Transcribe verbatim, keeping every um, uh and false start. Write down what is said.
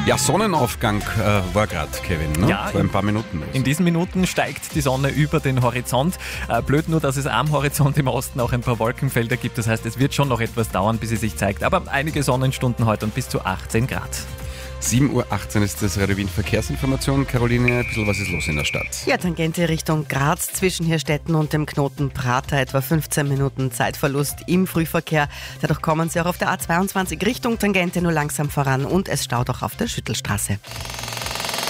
Ja, Sonnenaufgang äh, war gerade, Kevin, ne? Ja, vor ein paar Minuten. In diesen Minuten steigt die Sonne über den Horizont. Äh, blöd nur, dass es am Horizont im Osten auch ein paar Wolkenfelder gibt. Das heißt, es wird schon noch etwas dauern, bis sie sich zeigt. Aber einige Sonnenstunden heute und bis zu achtzehn Grad. sieben Uhr achtzehn ist das Radio Wien Verkehrsinformation. Caroline, ein bisschen was ist los in der Stadt? Ja, Tangente Richtung Graz zwischen Hirstetten und dem Knoten Prater etwa fünfzehn Minuten Zeitverlust im Frühverkehr. Dadurch kommen Sie auch auf der A zweiundzwanzig Richtung Tangente nur langsam voran und es staut auch auf der Schüttelstraße.